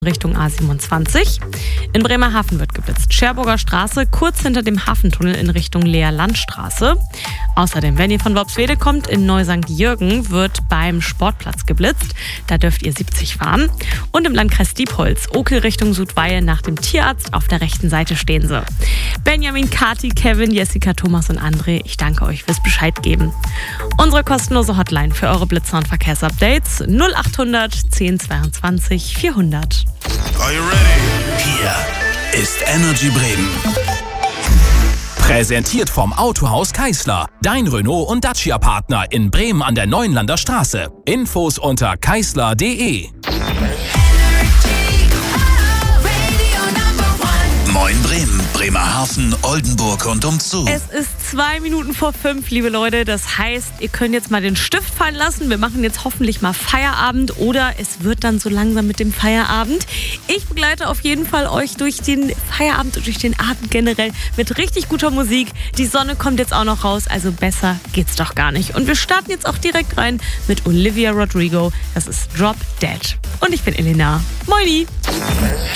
Richtung A27. In Bremerhaven wird geblitzt. Cherburger Straße, kurz hinter dem Hafentunnel in Richtung Leer-Landstraße. Außerdem, wenn ihr von Worpswede kommt, in Neu-St. Jürgen wird beim Sportplatz geblitzt. Da dürft ihr 70 fahren. Und im Landkreis Diepholz, Okel Richtung Südweihe, nach dem Tierarzt auf der rechten Seite stehen sie. Benjamin, Kati, Kevin, Jessica, Thomas und André, ich danke euch fürs Bescheid geben. Unsere kostenlose Hotline für eure Blitzer- und Verkehrsupdates 0800 1022 400. Are you ready? Hier ist Energy Bremen. Präsentiert vom Autohaus Keisler. Dein Renault- und Dacia-Partner in Bremen an der Neuenlander Straße. Infos unter keisler.de. Moin Bremen, Bremerhaven, Oldenburg und umzu. Es ist 2 Minuten vor 5, liebe Leute. Das heißt, ihr könnt jetzt mal den Stift fallen lassen. Wir machen jetzt hoffentlich mal Feierabend oder es wird dann so langsam mit dem Feierabend. Ich begleite auf jeden Fall euch durch den Feierabend und durch den Abend generell mit richtig guter Musik. Die Sonne kommt jetzt auch noch raus, also besser geht's doch gar nicht. Und wir starten jetzt auch direkt rein mit Olivia Rodrigo. Das ist Drop Dead. Und ich bin Elena. Moini!